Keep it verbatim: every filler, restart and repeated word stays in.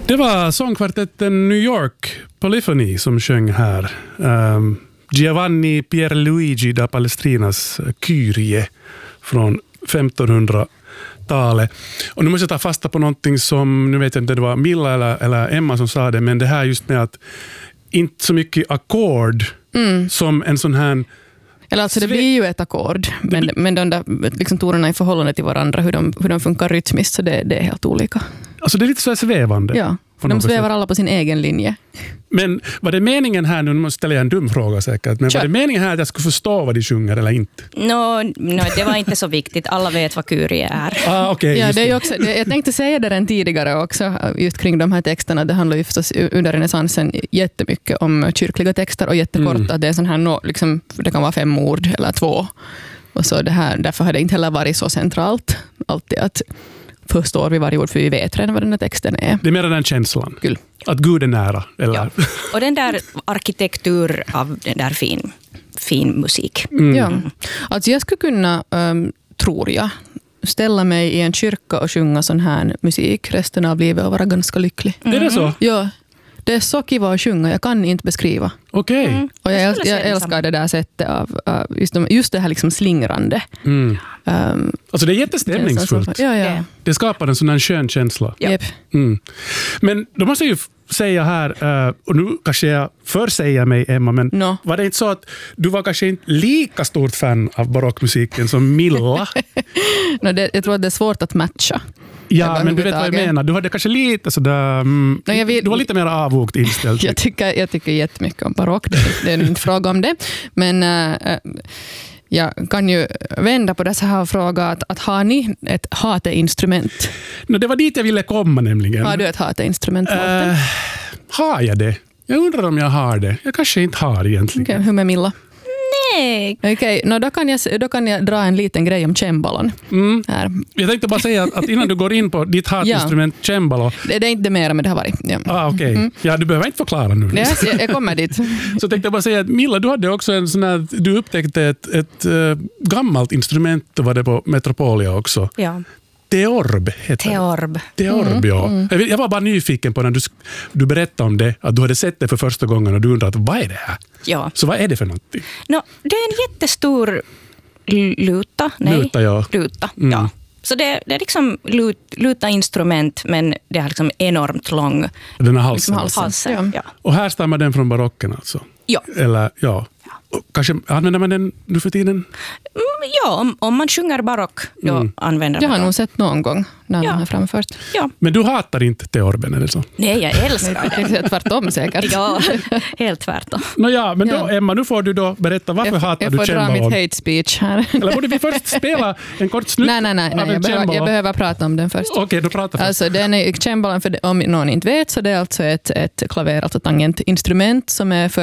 Det var sångkvartetten New York Polyphony som sjöng här. Um, Giovanni Pierluigi da Palestrinas Kyrie från femtonhundratalet. Och nu måste jag ta fasta på någonting som, nu vet jag inte, det var Milla eller, eller Emma som sa det, men det här just med att inte så mycket ackord mm. som en sån här... Eller alltså det blir ju ett ackord, men, men de där liksom tonerna i förhållande till varandra, hur de, hur de funkar rytmiskt, så det, det är helt olika. Alltså det är lite så här svävande. Ja, de svävar alla på sin egen linje. Men var det meningen här, nu måste jag ställa en dum fråga säkert, men Kör. var det meningen här att jag skulle förstå vad de sjunger eller inte? No, no, det var inte så viktigt. Alla vet vad Kyrie är. Ah, okay, ja, det är också, det, jag tänkte säga det redan tidigare också, just kring de här texterna. Det handlar ju förstås under renässansen jättemycket om kyrkliga texter och jättekort, mm. att det är sån här, no, liksom, det kan vara fem ord eller två. Och så det här, därför har det inte heller varit så centralt alltid att förstår vi varje ord, för vi vet redan vad den här texten är. Det är mer den känslan. Kul. Att Gud är nära. Eller? Ja. Och den där arkitektur av den där fin, fin musik. Mm. Ja. Alltså jag skulle kunna, um, tror jag, ställa mig i en kyrka och sjunga sån här musik resten av livet och vara ganska lycklig. Mm. Är det så? Ja. Det är så kiva att sjunga, jag kan inte beskriva. Okej. Okay. Mm. Och jag, jag, jag älskar det där sättet av, av just, just det här liksom slingrande. Mm. Um, alltså det är jättestämningsfullt. Ja, ja. Det skapar en sån här skön känsla. Ja. Mm. Men då måste jag ju säga här, och nu kanske jag försäger mig Emma, men no. var det inte så att du var kanske inte lika stort fan av barockmusiken som Milla? no, det, jag tror att det är svårt att matcha. Ja, men du vet vad jag menar. Du hade kanske lite sådär... Mm, no, vill, du var lite mer avvokt inställd. jag, tycker, jag tycker jättemycket om barock. Det, det är inte fråga om det. Men äh, jag kan ju vända på det så här och fråga att, att har ni ett hateinstrument? No, det var dit jag ville komma nämligen. Har du ett hateinstrument? Uh, har jag det? Jag undrar om jag har det. Jag kanske inte har egentligen. Okay, hur med Milla? Nej. Okej, okay, no, då, kan jag, då kan jag dra en liten grej om cemballon. Mm. Här. Jag tänkte bara säga att, att innan du går in på ditt hatinstrument, ja. cembalo... Det, det är inte mer, men det har varit. Ja, ah, okay. mm. ja du behöver inte förklara nu. Ja, jag, jag kommer dit. Så tänkte jag bara säga att Milla, du hade också en sån här... Du upptäckte ett, ett uh, gammalt instrument, var det på Metropolia också. Ja. Theorb heter Theorb. det. Theorb, mm, ja. Mm. Jag, jag var bara nyfiken på när du, du berättade om det, att du hade sett det för första gången och du undrade, vad är det här? Ja. Så vad är det för någonting? No, det är en jättestor luta. Nej, luta, ja. Luta, mm. ja. Så det, det är liksom lut, luta instrument, men det har liksom enormt lång... Den här halsen. Liksom halsen. Ja. Ja. Och här stammar den från barocken alltså? Ja. Eller, ja. Kanske använder man den nu för tiden? Mm, ja, om, om man sjunger barock, då mm. använder man Jag har den. nog sett någon gång när ja. man har framfört. Ja. Men du hatar inte Theorben, eller så? Nej, jag älskar det. Tvärtom säkert. Ja, helt tvärtom. Nå ja, men då, ja. Emma, nu får du då berätta varför jag, hatar jag du cembalo? Jag får dra mitt hate speech här. Eller borde vi först spela en kort snutt nej, nej, nej, av nej, en jag, behöver, jag behöver prata om den först. Okej, okay, då pratar först. Alltså, den är, cembalon, för om någon inte vet, så det är alltså ett, ett klaver, alltså tangentinstrument som är för